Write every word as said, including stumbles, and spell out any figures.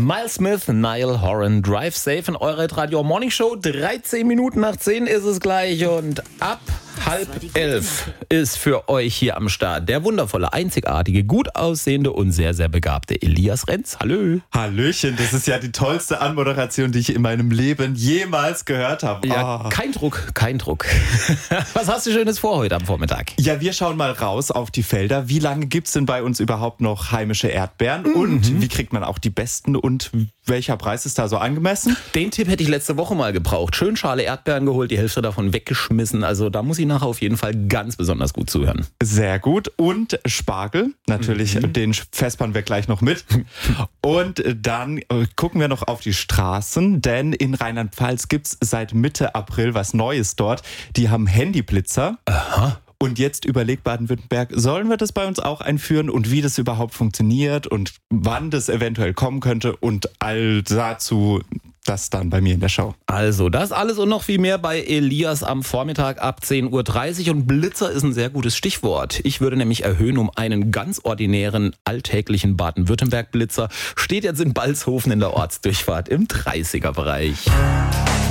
Miles Smith, Niall Horan, Drive Safe in eurer Radio Morning Show. dreizehn Minuten nach zehn ist es gleich und ab halb elf ist für euch hier am Start der wundervolle, einzigartige, gut aussehende und sehr, sehr begabte Elias Renz. Hallo. Hallöchen, das ist ja die tollste Anmoderation, die ich in meinem Leben jemals gehört habe. Ja, oh. Kein Druck, kein Druck. Was hast du Schönes vor heute am Vormittag? Ja, wir schauen mal raus auf die Felder. Wie lange gibt es denn bei uns überhaupt noch heimische Erdbeeren? Mhm. Und wie kriegt man auch die besten und welcher Preis ist da so angemessen? Den Tipp hätte ich letzte Woche mal gebraucht. Schön Schale Erdbeeren geholt, die Hälfte davon weggeschmissen. Also da muss ich nachher auf jeden Fall ganz besonders gut zuhören. Sehr gut. Und Spargel, natürlich, mhm. den vespern wir gleich noch mit. Und dann gucken wir noch auf die Straßen, denn in Rheinland-Pfalz gibt es seit Mitte April was Neues dort. Die haben Handyblitzer. Aha. Und jetzt überlegt Baden-Württemberg, sollen wir das bei uns auch einführen und wie das überhaupt funktioniert und wann das eventuell kommen könnte und all dazu das dann bei mir in der Show. Also das alles und noch viel mehr bei Elias am Vormittag ab zehn Uhr dreißig und Blitzer ist ein sehr gutes Stichwort. Ich würde nämlich erhöhen um einen ganz ordinären, alltäglichen Baden-Württemberg-Blitzer. Steht jetzt in Balzhofen in der Ortsdurchfahrt im dreißiger Bereich.